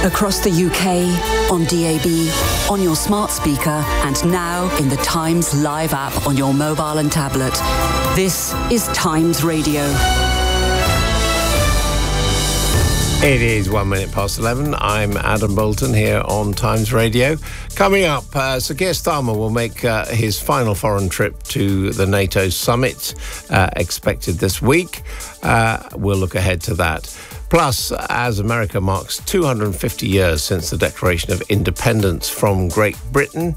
Across the UK, on DAB, on your smart speaker, and now in the Times Live app on your mobile and tablet. This is Times Radio. It is 1 minute past 11. I'm Adam Bolton here on Times Radio. Coming up, Sir Keir Starmer will make his final foreign trip to the NATO summit, expected this week. We'll look ahead to that. Plus, as America marks 250 years since the Declaration of Independence from Great Britain,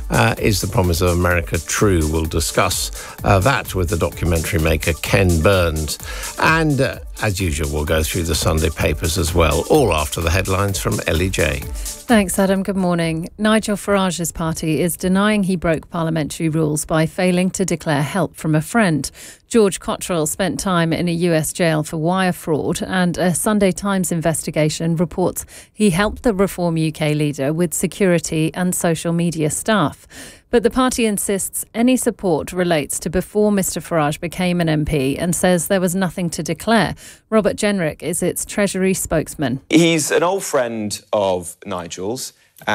is the promise of America true? We'll discuss that with the documentary maker Ken Burns. And as usual, we'll go through the Sunday papers as well, all after the headlines from Ellie J. Thanks, Adam. Good morning. Nigel Farage's party is denying he broke parliamentary rules by failing to declare help from a friend. George Cottrell spent time in a US jail for wire fraud, and a Sunday Times investigation reports he helped the Reform UK leader with security and social media staff. But the party insists any support relates to before Mr Farage became an MP and says there was nothing to declare. Robert Jenrick is its Treasury spokesman. He's an old friend of Nigel's,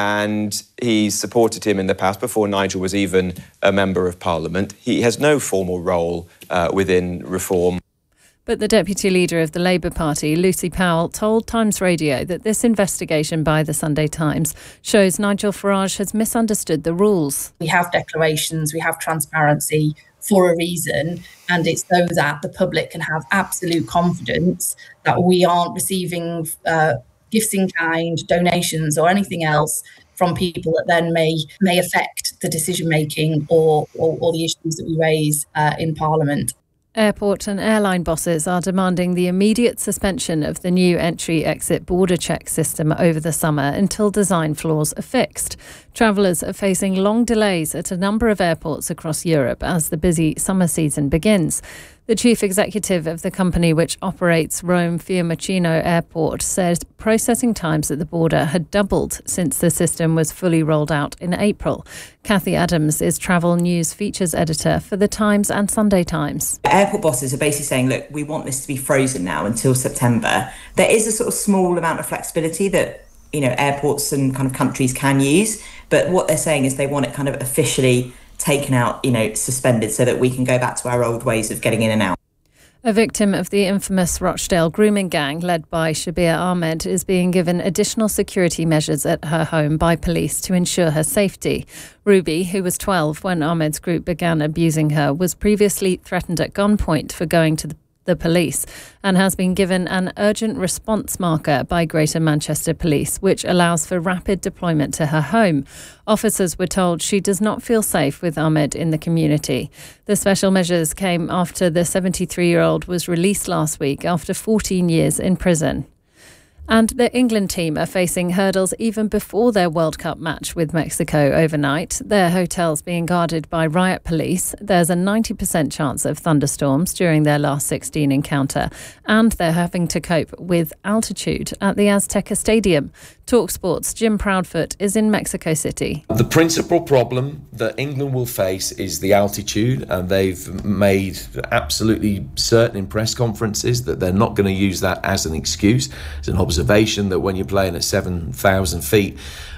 and he's supported him in the past before Nigel was even a Member of Parliament. He has no formal role within Reform. But the Deputy Leader of the Labour Party, Lucy Powell, told Times Radio that this investigation by the Sunday Times shows Nigel Farage has misunderstood the rules. We have declarations, we have transparency for a reason, and it's so that the public can have absolute confidence that we aren't receiving gifts in kind, donations or anything else from people that then may affect the decision-making or the issues that we raise in Parliament. Airport and airline bosses are demanding the immediate suspension of the new entry-exit border check system over the summer until design flaws are fixed. Travellers are facing long delays at a number of airports across Europe as the busy summer season begins. The chief executive of the company which operates Rome Fiumicino Airport said processing times at the border had doubled since the system was fully rolled out in April. Kathy Adams is travel news features editor for The Times and Sunday Times. Airport bosses are basically saying, look, we want this to be frozen now until September. There is a sort of small amount of flexibility that, airports and kind of countries can use. But what they're saying is they want it kind of officially taken out, suspended, so that we can go back to our old ways of getting in and out. A victim of the infamous Rochdale grooming gang led by Shabir Ahmed is being given additional security measures at her home by police to ensure her safety. Ruby, who was 12 when Ahmed's group began abusing her, was previously threatened at gunpoint for going to the police and has been given an urgent response marker by Greater Manchester Police, which allows for rapid deployment to her home. Officers were told she does not feel safe with Ahmed in the community. The special measures came after the 73-year-old was released last week after 14 years in prison. And the England team are facing hurdles even before their World Cup match with Mexico overnight. Their hotel's being guarded by riot police. There's a 90% chance of thunderstorms during their last 16 encounter. And they're having to cope with altitude at the Azteca Stadium. TalkSport's Jim Proudfoot is in Mexico City. The principal problem that England will face is the altitude, and they've made absolutely certain in press conferences that they're not going to use that as an excuse. It's an observation that when you're playing at 7,000 feet,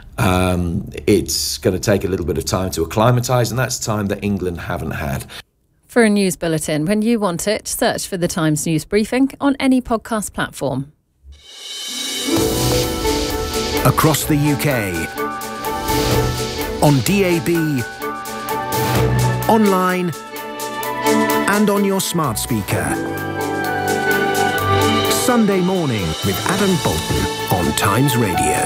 it's going to take a little bit of time to acclimatise, and that's time that England haven't had. For a news bulletin, when you want it, search for the Times News Briefing on any podcast platform. Across the UK, on DAB, online and on your smart speaker. Sunday morning with Adam Bolton on Times Radio.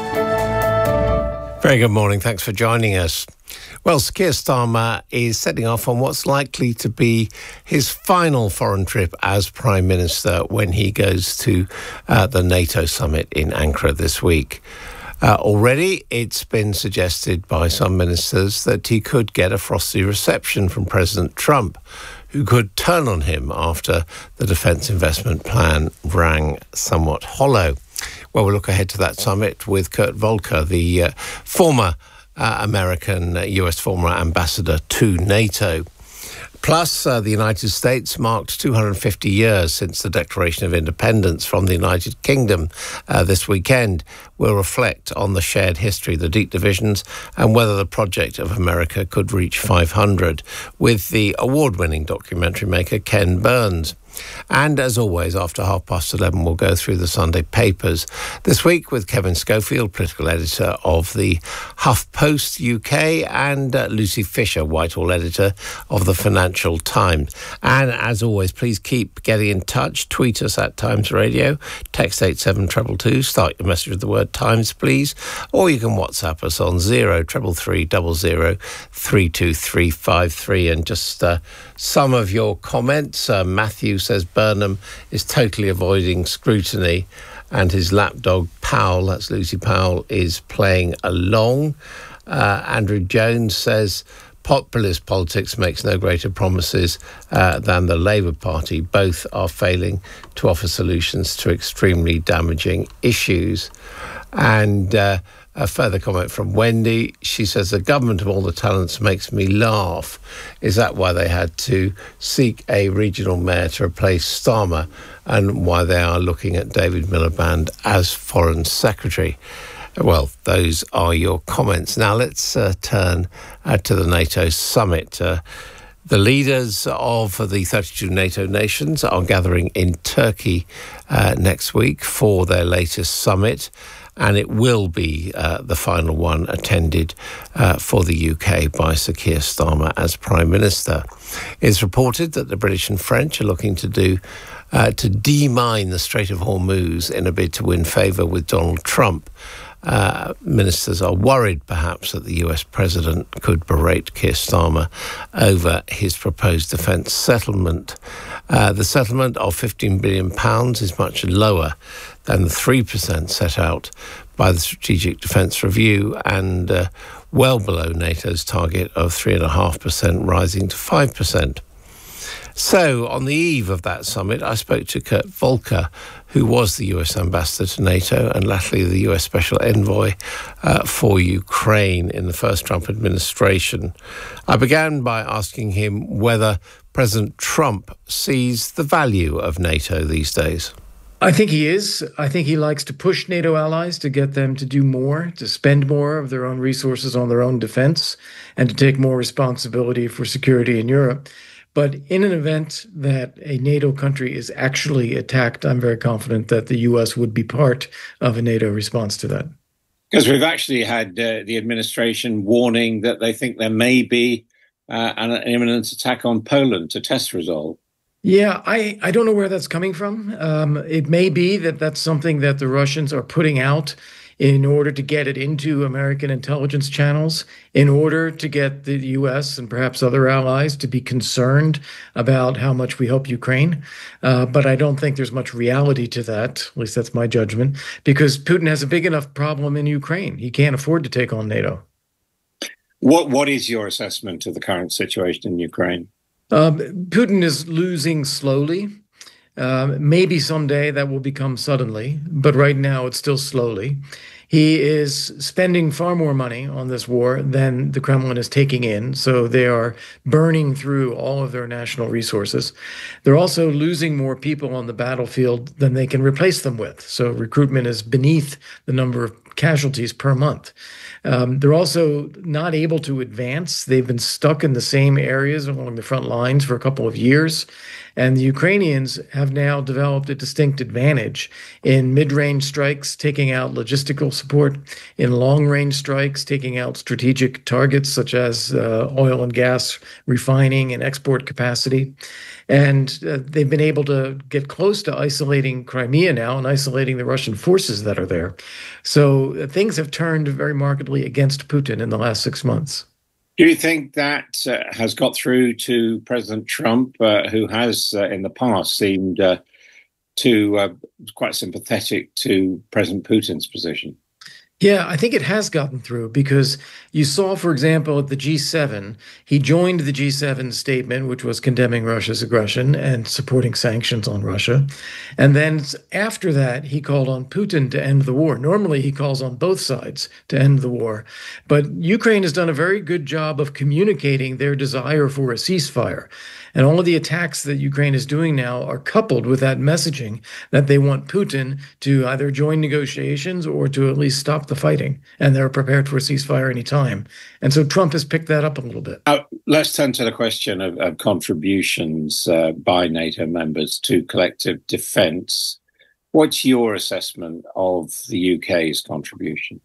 Very good morning. Thanks for joining us. Well, Sir Keir Starmer is setting off on what's likely to be his final foreign trip as Prime Minister when he goes to the NATO summit in Ankara this week. Already, it's been suggested by some ministers that he could get a frosty reception from President Trump, who could turn on him after the defence investment plan rang somewhat hollow. Well, we'll look ahead to that summit with Kurt Volker, the former US former ambassador to NATO. Plus, the United States marked 250 years since the Declaration of Independence from the United Kingdom this weekend. We'll reflect on the shared history, the deep divisions, and whether the project of America could reach 500 with the award-winning documentary maker Ken Burns. And as always, after 11:30, we'll go through the Sunday papers. This week with Kevin Schofield, political editor of the HuffPost UK, and Lucy Fisher, Whitehall editor of the Financial Times. And as always, please keep getting in touch. Tweet us at Times Radio, text 87222, start your message with the word Times, please. Or you can WhatsApp us on 033300 32353. And just some of your comments. Matthew says Burnham is totally avoiding scrutiny and his lapdog Powell, that's Lucy Powell, is playing along. Andrew Jones says populist politics makes no greater promises than the Labour Party. Both are failing to offer solutions to extremely damaging issues. And a further comment from Wendy. She says, the government of all the talents makes me laugh. Is that why they had to seek a regional mayor to replace Starmer, and why they are looking at David Miliband as Foreign Secretary? Well, those are your comments. Now let's turn to the NATO summit. The leaders of the 32 NATO nations are gathering in Turkey next week for their latest summit, and it will be the final one attended for the UK by Sir Keir Starmer as Prime Minister. It's reported that the British and French are looking to demine the Strait of Hormuz in a bid to win favour with Donald Trump. Ministers are worried perhaps that the US president could berate Keir Starmer over his proposed defence settlement. The settlement of £15 billion is much lower than the 3% set out by the Strategic Defence Review, and well below NATO's target of 3.5%, rising to 5%. So, on the eve of that summit, I spoke to Kurt Volker, who was the US ambassador to NATO and latterly the US special envoy for Ukraine in the first Trump administration. I began by asking him whether President Trump sees the value of NATO these days. I think he is. I think he likes to push NATO allies to get them to do more, to spend more of their own resources on their own defense, and to take more responsibility for security in Europe. But in an event that a NATO country is actually attacked, I'm very confident that the U.S. would be part of a NATO response to that. Because we've actually had the administration warning that they think there may be an imminent attack on Poland to test resolve. Yeah, I don't know where that's coming from. It may be that that's something that the Russians are putting out in order to get it into American intelligence channels, in order to get the U.S. and perhaps other allies to be concerned about how much we help Ukraine. But I don't think there's much reality to that, at least that's my judgment, because Putin has a big enough problem in Ukraine. He can't afford to take on NATO. What is your assessment of the current situation in Ukraine? Putin is losing slowly. Maybe someday that will become suddenly, but right now it's still slowly. He is spending far more money on this war than the Kremlin is taking in, so they are burning through all of their national resources. They're also losing more people on the battlefield than they can replace them with, so recruitment is beneath the number of casualties per month. They're also not able to advance. They've been stuck in the same areas along the front lines for a couple of years. And the Ukrainians have now developed a distinct advantage in mid-range strikes, taking out logistical support, in long-range strikes, taking out strategic targets such as oil and gas refining and export capacity. And they've been able to get close to isolating Crimea now and isolating the Russian forces that are there. So things have turned very markedly against Putin in the last 6 months. Do you think that has got through to President Trump, who has in the past seemed quite sympathetic to President Putin's position? Yeah, I think it has gotten through because you saw, for example, at the G7, he joined the G7 statement, which was condemning Russia's aggression and supporting sanctions on Russia. And then after that, he called on Putin to end the war. Normally, he calls on both sides to end the war. But Ukraine has done a very good job of communicating their desire for a ceasefire. And all of the attacks that Ukraine is doing now are coupled with that messaging that they want Putin to either join negotiations or to at least stop the fighting. And they're prepared for a ceasefire anytime. And so Trump has picked that up a little bit. Let's turn to the question of contributions by NATO members to collective defence. What's your assessment of the UK's contribution?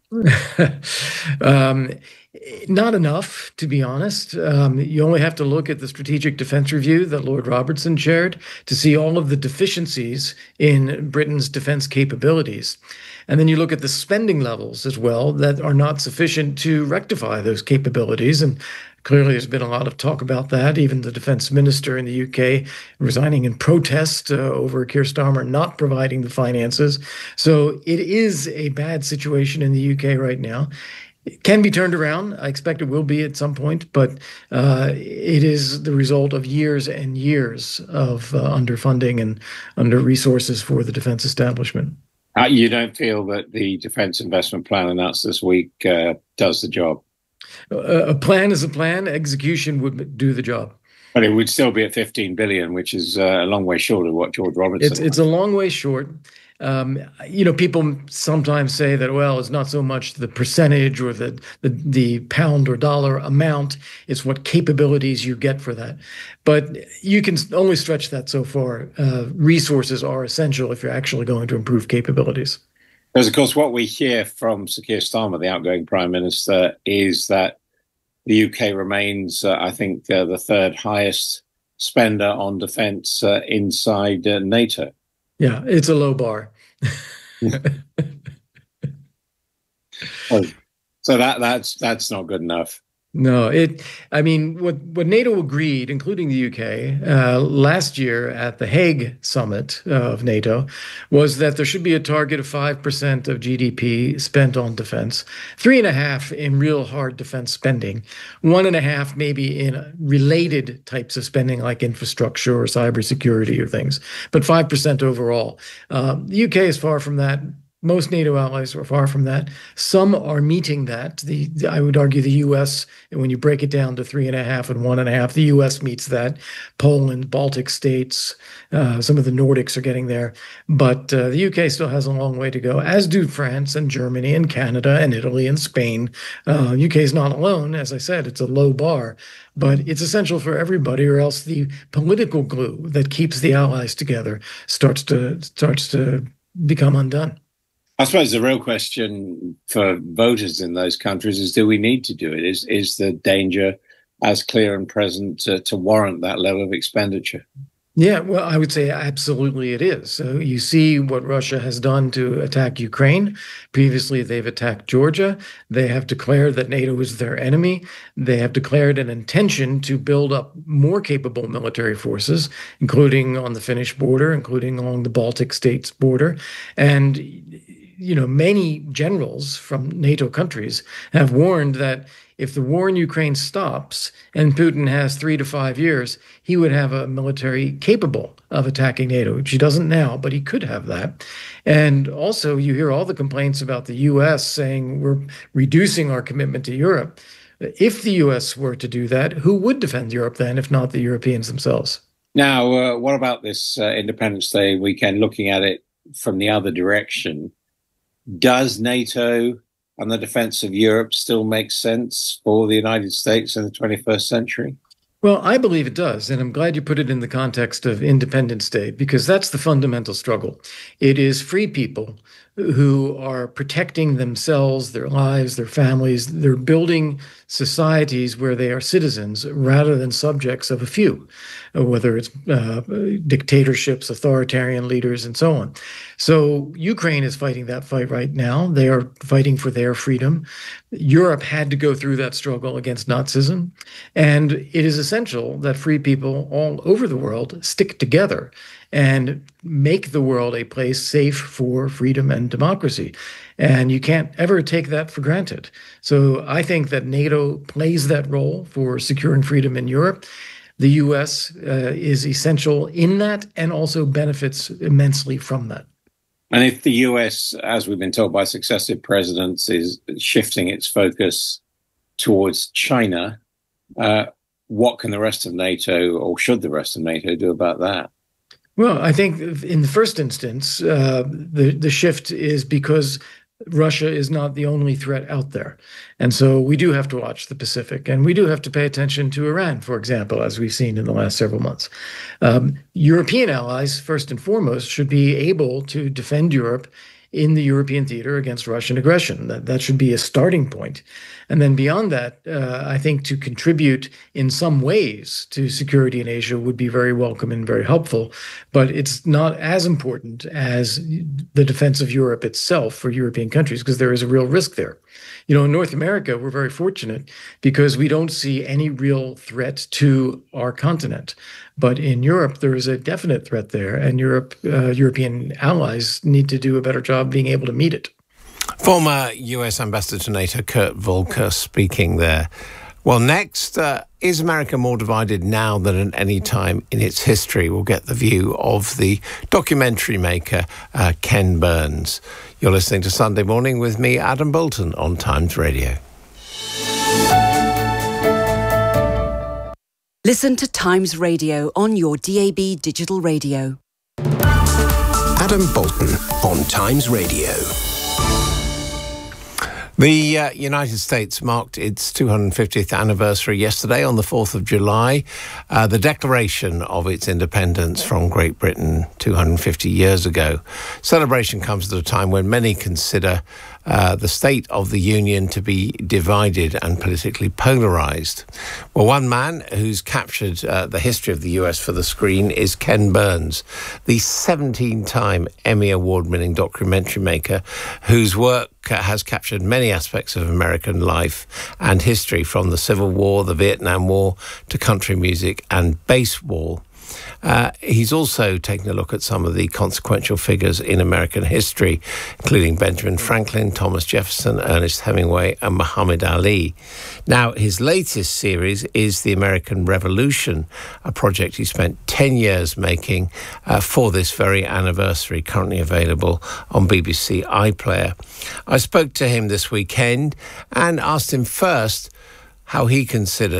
Not enough, to be honest. You only have to look at the Strategic Defence Review that Lord Robertson chaired to see all of the deficiencies in Britain's defence capabilities. And then you look at the spending levels as well that are not sufficient to rectify those capabilities. And clearly, there's been a lot of talk about that. Even the defense minister in the UK resigning in protest over Keir Starmer not providing the finances. So it is a bad situation in the UK right now. It can be turned around. I expect it will be at some point, but it is the result of years and years of underfunding and under resources for the defense establishment. You don't feel that the defense investment plan announced this week does the job? A plan is a plan. Execution would do the job. But it would still be at 15 billion, which is a long way short of what George Robertson. It's a long way short. People sometimes say that, well, it's not so much the percentage or the pound or dollar amount, it's what capabilities you get for that. But you can only stretch that so far. Resources are essential if you're actually going to improve capabilities. Because, of course, what we hear from Sir Keir Starmer, the outgoing Prime Minister, is that the UK remains, I think, the third highest spender on defence inside NATO. Yeah, it's a low bar. So that's not good enough. No, what NATO agreed, including the UK, last year at the Hague summit of NATO, was that there should be a target of 5% of GDP spent on defense, 3.5% in real hard defense spending, 1.5% maybe in related types of spending like infrastructure or cybersecurity or things, but 5% overall. The UK is far from that. Most NATO allies are far from that. Some are meeting that. I would argue the U.S., and when you break it down to 3.5% and 1.5%, the U.S. meets that. Poland, Baltic states, some of the Nordics are getting there. But the U.K. still has a long way to go, as do France and Germany and Canada and Italy and Spain. U.K. is not alone. As I said, it's a low bar. But it's essential for everybody, or else the political glue that keeps the allies together starts to become undone. I suppose the real question for voters in those countries is, do we need to do it? Is the danger as clear and present to warrant that level of expenditure? Yeah, well, I would say absolutely it is. So you see what Russia has done to attack Ukraine. Previously, they've attacked Georgia. They have declared that NATO is their enemy. They have declared an intention to build up more capable military forces, including on the Finnish border, including along the Baltic states border. And many generals from NATO countries have warned that if the war in Ukraine stops and Putin has 3 to 5 years, he would have a military capable of attacking NATO, which he doesn't now, but he could have that. And also, you hear all the complaints about the U.S. saying we're reducing our commitment to Europe. If the U.S. were to do that, who would defend Europe then, if not the Europeans themselves? Now, what about this Independence Day weekend, looking at it from the other direction? Does NATO and the defense of Europe still make sense for the United States in the 21st century? Well, I believe it does, and I'm glad you put it in the context of Independence Day, because that's the fundamental struggle. It is free people who are protecting themselves, their lives, their families. They're building societies where they are citizens rather than subjects of a few, whether it's dictatorships, authoritarian leaders, and so on. So Ukraine is fighting that fight right now. They are fighting for their freedom. Europe had to go through that struggle against Nazism. And it is essential that free people all over the world stick together and make the world a place safe for freedom and democracy. And you can't ever take that for granted. So I think that NATO plays that role for securing freedom in Europe. The U.S. Is essential in that and also benefits immensely from that. And if the U.S., as we've been told by successive presidents, is shifting its focus towards China, what can the rest of NATO, or should the rest of NATO, do about that? Well, I think in the first instance, the shift is because Russia is not the only threat out there. And so we do have to watch the Pacific, and we do have to pay attention to Iran, for example, as we've seen in the last several months. European allies, first and foremost, should be able to defend Europe in the European theater against Russian aggression. That should be a starting point. And then beyond that, I think to contribute in some ways to security in Asia would be very welcome and very helpful. But it's not as important as the defense of Europe itself for European countries, because there is a real risk there. You know, in North America, we're very fortunate because we don't see any real threat to our continent. But in Europe, there is a definite threat there, and European allies need to do a better job being able to meet it. Former US Ambassador to NATO, Kurt Volker, speaking there. Well, next, is America more divided now than at any time in its history? We'll get the view of the documentary maker, Ken Burns. You're listening to Sunday Morning with me, Adam Bolton, on Times Radio. Listen to Times Radio on your DAB digital radio. Adam Bolton on Times Radio. The United States marked its 250th anniversary yesterday on the 4th of July, the declaration of its independence from Great Britain 250 years ago. Celebration comes at a time when many consider the state of the Union to be divided and politically polarised. Well, one man who's captured the history of the US for the screen is Ken Burns, the 17-time Emmy Award-winning documentary maker whose work has captured many aspects of American life and history, from the Civil War, the Vietnam War, to country music and baseball. He's also taken a look at some of the consequential figures in American history, including Benjamin Franklin, Thomas Jefferson, Ernest Hemingway, and Muhammad Ali. Now, his latest series is The American Revolution, a project he spent 10 years making for this very anniversary, currently available on BBC iPlayer. I spoke to him this weekend and asked him first how he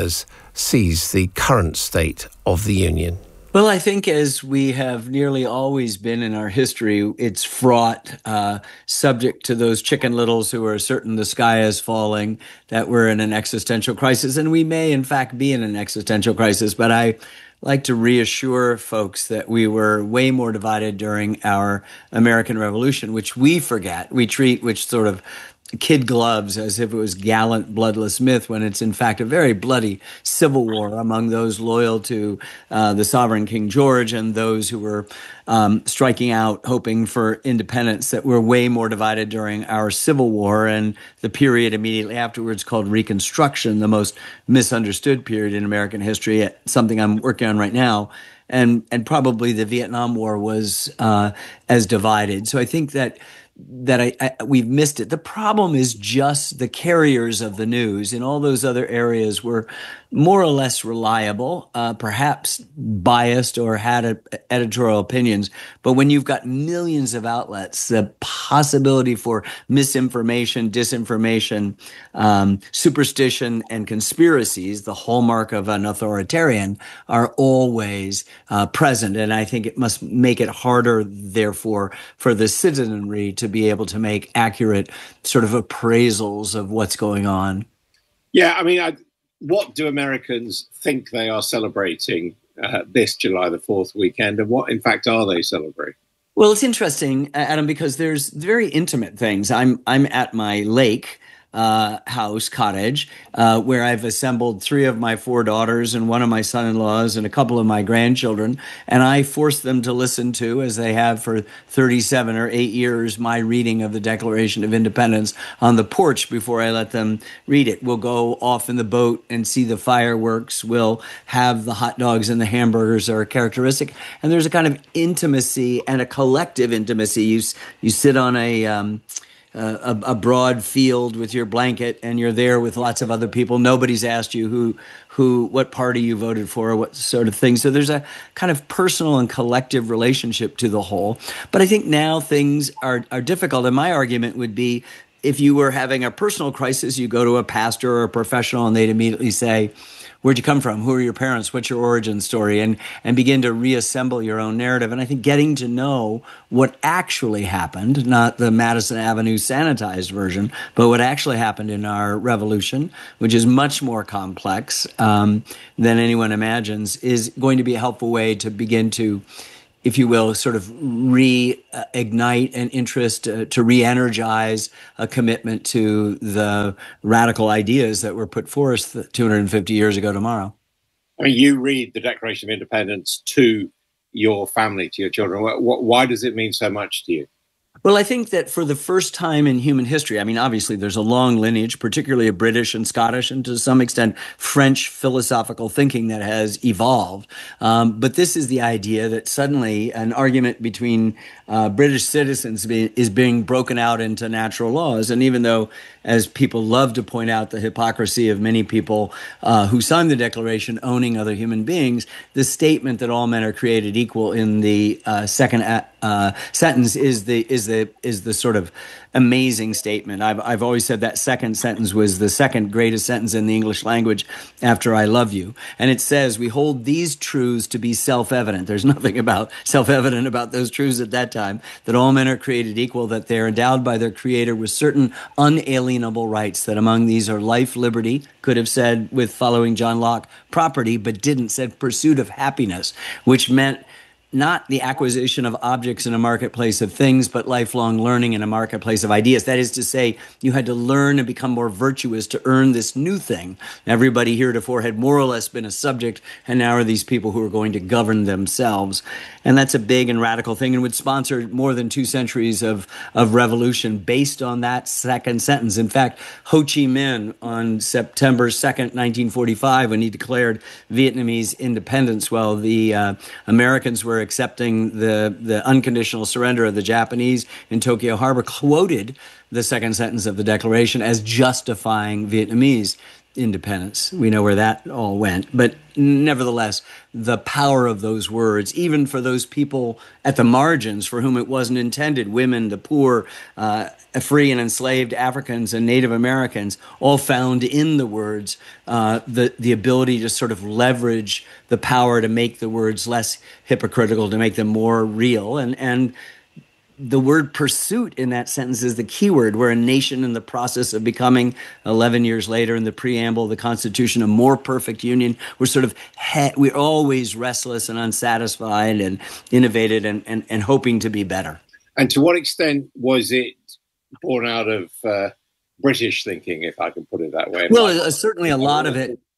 sees the current state of the Union. Well, I think as we have nearly always been in our history, it's fraught, subject to those chicken littles who are certain the sky is falling, that we're in an existential crisis. And we may, in fact, be in an existential crisis. But I like to reassure folks that we were way more divided during our American Revolution, which we forget. We treat, which sort of kid gloves, as if it was gallant, bloodless myth, when it's in fact a very bloody civil war among those loyal to the sovereign King George and those who were striking out, hoping for independence, that were way more divided during our Civil War and the period immediately afterwards called Reconstruction, the most misunderstood period in American history, something I'm working on right now. And probably the Vietnam War was as divided. So I think that we've missed it. The problem is just the carriers of the news in all those other areas were more or less reliable, perhaps biased or had editorial opinions. But when you've got millions of outlets, the possibility for misinformation, disinformation, superstition, and conspiracies, the hallmark of an authoritarian, are always present. And I think it must make it harder, therefore, for the citizenry to be able to make accurate sort of appraisals of what's going on. Yeah, I mean, what do Americans think they are celebrating this July the 4th weekend, and what, in fact, are they celebrating? Well, it's interesting, Adam, because there's very intimate things. I'm at my lake house cottage where I've assembled 3 of my 4 daughters and 1 of my son-in-laws and a couple of my grandchildren, and I force them to listen to, as they have for 37 or 8 years, my reading of the Declaration of Independence on the porch before I let them read it. We'll go off in the boat and see the fireworks. We'll have the hot dogs and the hamburgers that are characteristic, and there's a kind of intimacy and a collective intimacy. You sit on a broad field with your blanket, and you're there with lots of other people. Nobody's asked you what party you voted for, or what sort of thing. So there's a kind of personal and collective relationship to the whole. But I think now things are difficult. And my argument would be, if you were having a personal crisis, you go to a pastor or a professional, and they'd immediately say, where'd you come from? Who are your parents? What's your origin story? And begin to reassemble your own narrative. And I think getting to know what actually happened, not the Madison Avenue sanitized version, but what actually happened in our revolution, which is much more complex than anyone imagines, is going to be a helpful way to begin to, if you will, sort of reignite an interest, to re-energize a commitment to the radical ideas that were put forth 250 years ago tomorrow. I mean, you read the Declaration of Independence to your family, to your children. Why does it mean so much to you? Well, I think that for the first time in human history, I mean, obviously there's a long lineage, particularly of British and Scottish and to some extent French philosophical thinking that has evolved. But this is the idea that suddenly an argument between British citizens is being broken out into natural laws. And even though, as people love to point out, the hypocrisy of many people who signed the Declaration owning other human beings, the statement that all men are created equal in the second sentence is the sort of amazing statement. I've always said that second sentence was the second greatest sentence in the English language after I love you. And it says, we hold these truths to be self-evident. There's nothing about self-evident about those truths at that time, that all men are created equal, that they're endowed by their creator with certain unalienable rights, that among these are life, liberty, could have said, with following John Locke, property, but didn't, said pursuit of happiness, which meant not the acquisition of objects in a marketplace of things, but lifelong learning in a marketplace of ideas. That is to say, you had to learn and become more virtuous to earn this new thing. Everybody heretofore had more or less been a subject, and now are these people who are going to govern themselves. And that's a big and radical thing, and would sponsor more than 2 centuries of revolution based on that second sentence. In fact, Ho Chi Minh, on September 2nd, 1945, when he declared Vietnamese independence, while the Americans were accepting the unconditional surrender of the Japanese in Tokyo Harbor, quoted the second sentence of the Declaration as justifying Vietnamese independence. We know where that all went. But nevertheless, the power of those words, even for those people at the margins for whom it wasn't intended, women, the poor, free and enslaved Africans and Native Americans, all found in the words the ability to sort of leverage the power to make the words less hypocritical, to make them more real. And the word pursuit in that sentence is the key word. We're a nation in the process of becoming, 11 years later in the preamble, the Constitution, a more perfect union. We're sort of, we're always restless and unsatisfied and innovative and hoping to be better. And to what extent was it born out of British thinking, if I can put it that way? Well, certainly a lot of it,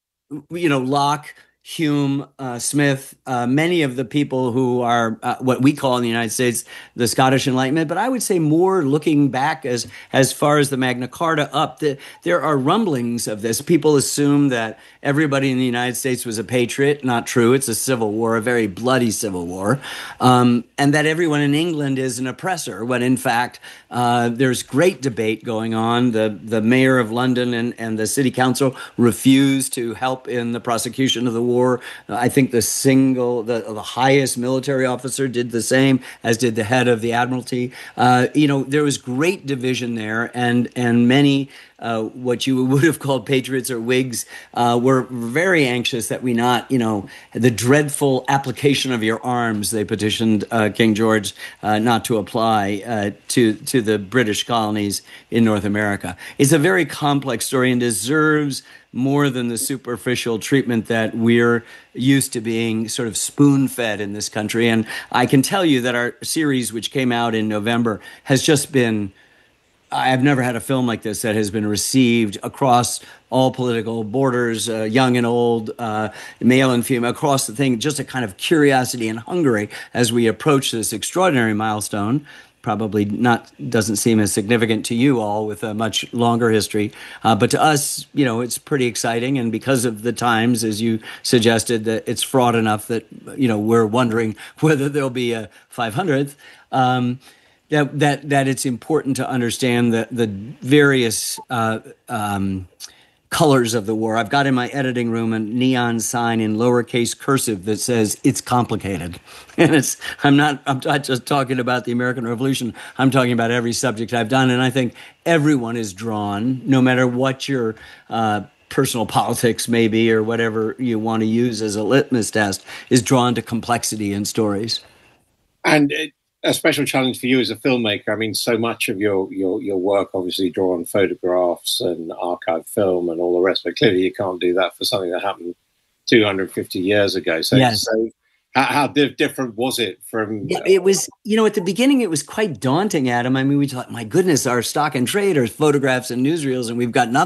Locke, Hume, Smith, many of the people who are what we call in the United States the Scottish Enlightenment, but I would say more looking back as far as the Magna Carta up, there are rumblings of this. People assume that everybody in the United States was a patriot. Not true. It's a civil war, a very bloody civil war, and that everyone in England is an oppressor, when in fact there's great debate going on. The mayor of London and the city council refused to help in the prosecution of the war. I think the highest military officer did the same, as did the head of the Admiralty. There was great division there, and many what you would have called patriots or Whigs were very anxious that we not, the dreadful application of your arms, they petitioned King George not to apply to the British colonies in North America. It's a very complex story and deserves more than the superficial treatment that we're used to being sort of spoon-fed in this country. And I can tell you that our series, which came out in November, has just been I've never had a film like this that has been received across all political borders, young and old, male and female, across the thing, just a kind of curiosity and hunger as we approach this extraordinary milestone. Probably doesn't seem as significant to you all with a much longer history. But to us, it's pretty exciting. And because of the times, as you suggested, that it's fraught enough that, we're wondering whether there'll be a 500th. That it's important to understand the various colors of the war. I've got in my editing room a neon sign in lowercase cursive that says it's complicated. And I'm not just talking about the American Revolution. I'm talking about every subject I've done. And I think everyone is drawn, no matter what your personal politics may be or whatever you want to use as a litmus test, is drawn to complexity in stories. And a special challenge for you as a filmmaker. I mean, so much of your work obviously draw on photographs and archive film and all the rest, but clearly you can't do that for something that happened 250 years ago. So, yes. So how different was it from... It was, at the beginning, it was quite daunting, Adam. I mean, we thought, my goodness, our stock and trade are photographs and newsreels, and we've got nothing.